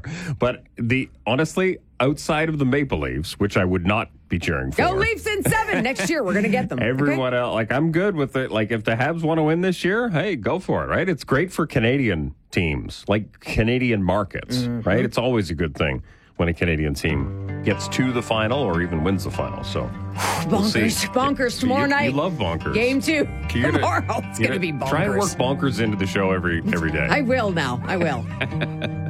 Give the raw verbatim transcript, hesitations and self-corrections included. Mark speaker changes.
Speaker 1: But the honestly, outside of the Maple Leafs, which I would not be cheering for.
Speaker 2: Go Leafs in seven. Next year, we're going to get them.
Speaker 1: Everyone
Speaker 2: okay?
Speaker 1: else, like, I'm good with it. Like, if the Habs want to win this year, hey, go for it, right? It's great for Canadian teams, like Canadian markets, mm-hmm. right? It's always a good thing when a Canadian team gets to the final or even wins the final. So,
Speaker 2: bonkers,
Speaker 1: we'll see.
Speaker 2: bonkers tomorrow
Speaker 1: you,
Speaker 2: night.
Speaker 1: You love bonkers.
Speaker 2: Game two
Speaker 1: You're
Speaker 2: tomorrow.
Speaker 1: Gonna,
Speaker 2: it's going to be bonkers.
Speaker 1: Try and work bonkers into the show every every day.
Speaker 2: I will now. I will.